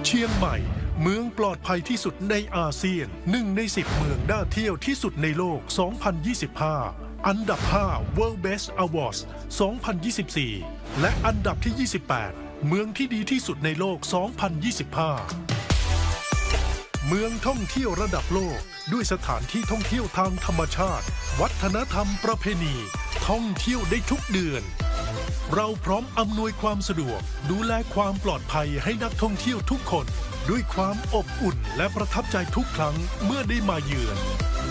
เชียงใหม่เมืองปลอดภัยที่สุดในอาเซียน1 ใน 10เมืองน่าเที่ยวที่สุดในโลก 2025 อันดับ 5 World Best Awards 2024 และอันดับที่ 28 เมืองที่ดีที่สุดในโลก 2025 เมืองท่องเที่ยวระดับโลกด้วยสถานที่ท่องเที่ยวทางธรรมชาติวัฒนธรรมประเพณีท่องเที่ยวได้ทุกเดือนเราพร้อมอำนวยความสะดวกดูแลความปลอดภัยให้นักท่องเที่ยวทุกคนด้วยความอบอุ่นและประทับใจทุกครั้งเมื่อได้มาเยือน